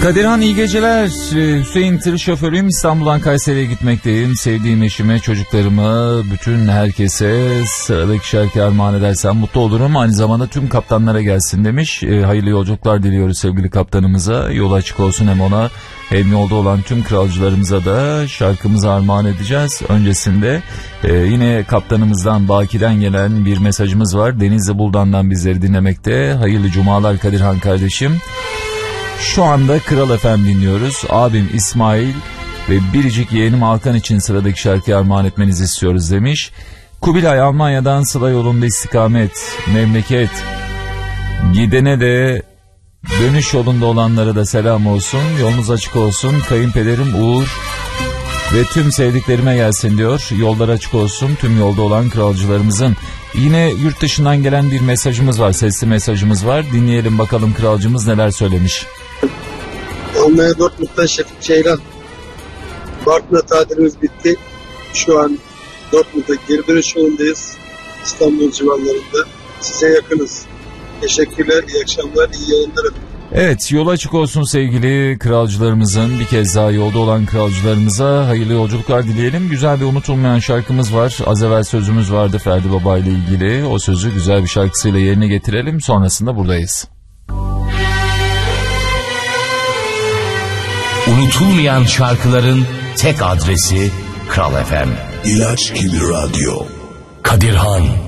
Kadirhan iyi geceler. Hüseyin tır şoförüyüm. İstanbul'dan Kayseri'ye gitmekteyim. Sevdiğim eşime, çocuklarıma, bütün herkese sıradaki şarkı armağan edersem mutlu olurum. Aynı zamanda tüm kaptanlara gelsin demiş. Hayırlı yolculuklar diliyoruz sevgili kaptanımıza. Yol açık olsun hem ona hem yolda olan tüm kralcılarımıza da şarkımızı armağan edeceğiz. Öncesinde yine kaptanımızdan Baki'den gelen bir mesajımız var. Denizli Buldan'dan bizleri dinlemekte. Hayırlı cumalar Kadirhan kardeşim. Şu anda Kral FM dinliyoruz. Abim İsmail ve biricik yeğenim Hakan için sıradaki şarkıyı armağan etmenizi istiyoruz demiş. Kubilay Almanya'dan Sıla yolunda istikamet, memleket. Gidene de dönüş yolunda olanlara da selam olsun. Yolunuz açık olsun. Kayınpederim Uğur ve tüm sevdiklerime gelsin diyor. Yollar açık olsun tüm yolda olan kralcılarımızın. Yine yurt dışından gelen bir mesajımız var. Sesli mesajımız var. Dinleyelim bakalım kralcımız neler söylemiş. Almanya Dortmund'dan Şefik Ceylan. Bartın'da tatilimiz bitti. Şu an Dortmund'da geri dönüş yolundayız. İstanbul civarlarında. Size yakınız. Teşekkürler, iyi akşamlar, iyi yayınlar. Evet, yol açık olsun sevgili kralcılarımızın, bir kez daha yolda olan kralcılarımıza hayırlı yolculuklar dileyelim. Güzel bir unutulmayan şarkımız var. Az evvel sözümüz vardı Ferdi Baba ile ilgili. O sözü güzel bir şarkısıyla yerine getirelim. Sonrasında buradayız. Unutulmayan şarkıların tek adresi Kral FM. İlaç gibi radyo. Kadirhan.